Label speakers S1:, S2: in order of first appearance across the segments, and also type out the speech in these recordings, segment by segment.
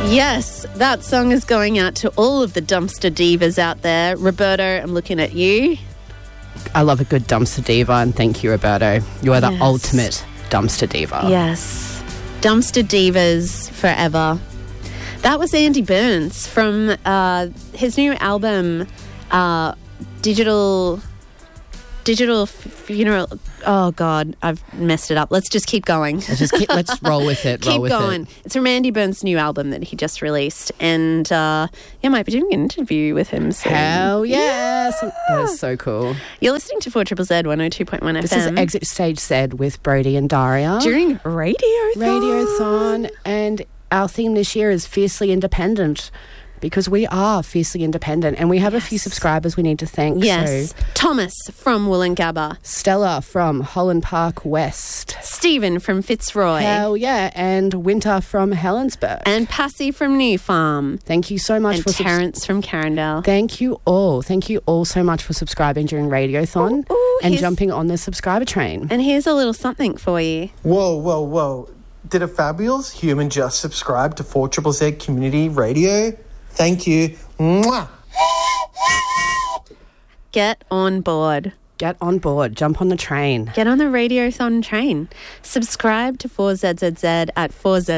S1: Yes, that song is going out to all of the dumpster divas out there. Roberto, I'm looking at you.
S2: I love a good dumpster diva, and thank you, Roberto. You are the ultimate dumpster diva.
S1: Yes. Dumpster divas forever. That was Andy Burns from his new album, Digital Funeral. Oh God, I've messed it up. Let's just keep going.
S2: Let's roll with it.
S1: Keep going. It's from Andy Burns' new album that he just released, and might be doing an interview with him soon.
S2: Hell yes! Yeah. That is so cool.
S1: You're listening to 4ZZZ 102.1 FM.
S2: This is Exit Stage Z with Brody and Daria
S1: during Radiothon,
S2: and our theme this year is Fiercely Independent. Because we are fiercely independent, and we have a few subscribers we need to thank.
S1: Yes. So, Thomas from Wollongabba.
S2: Stella from Holland Park West.
S1: Stephen from Fitzroy.
S2: Hell yeah. And Winter from Helensburgh.
S1: And Passy from New Farm.
S2: Thank you so much
S1: and Terrence from Carindale.
S2: Thank you all. Thank you all so much for subscribing during Radiothon and jumping on the subscriber train.
S1: And here's a little something for you.
S3: Whoa. Did a fabulous human just subscribe to 4ZZZ Community Radio? Thank you. Mwah.
S1: Get on board.
S2: Get on board. Jump on the train.
S1: Get on the Radiothon train. Subscribe to 4ZZZ at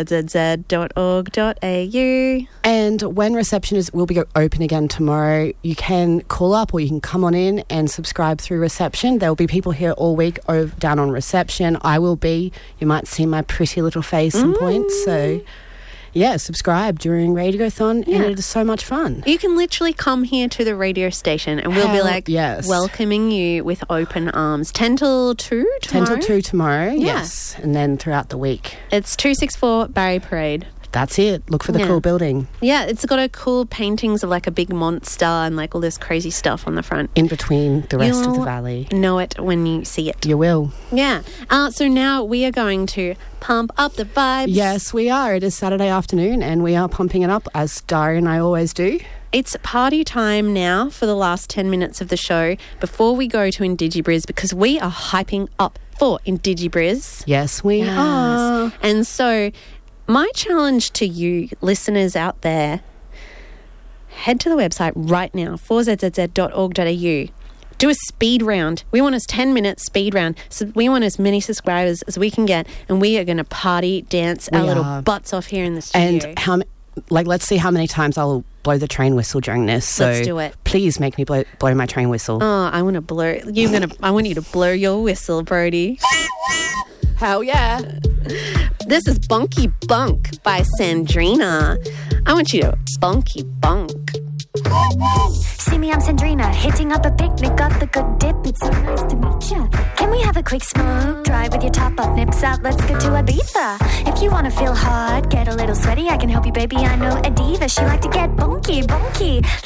S1: 4ZZZ.org.au.
S2: And when reception will be open again tomorrow, you can call up or you can come on in and subscribe through reception. There will be people here all week down on reception. I will be. You might see my pretty little face some points. So... yeah, subscribe during Radiothon, and it is so much fun.
S1: You can literally come here to the radio station, and we'll be welcoming you with open arms. 10 till 2 tomorrow?
S2: 10 till 2 tomorrow, yes. And then throughout the week.
S1: It's 264 Barry Parade.
S2: That's it. Look for the cool building.
S1: Yeah, it's got a cool paintings of like a big monster and like all this crazy stuff on the front.
S2: In between the rest of the valley.
S1: Know it when you see it.
S2: You will.
S1: Yeah. So now we are going to pump up the vibes.
S2: Yes, we are. It is Saturday afternoon and we are pumping it up as Daria and I always do.
S1: It's party time now for the last 10 minutes of the show before we go to IndigiBriz, because we are hyping up for IndigiBriz.
S2: Yes, we are.
S1: And so... my challenge to you listeners out there, head to the website right now, 4ZZZ.org.au. Do a speed round. We want a 10-minute speed round. So we want as many subscribers as we can get, and we are going to party, dance our little butts off here in the studio.
S2: And let's see how many times I'll blow the train whistle during this. So
S1: let's do it.
S2: Please make me blow my train whistle.
S1: Oh, I want to blow. I want you to blow your whistle, Brody.
S2: Hell yeah.
S1: This is Bunky Bunk by Sandrina. I want you to bunky bunk.
S4: See me, I'm Sandrina, hitting up a picnic, got the good dip. It's so nice to meet ya. Can we have a quick smoke? Drive with your top off, nips out, let's go to Ibiza. If you want to feel hot, get a little sweaty, I can help you, baby, I know a diva. She like to get bunky.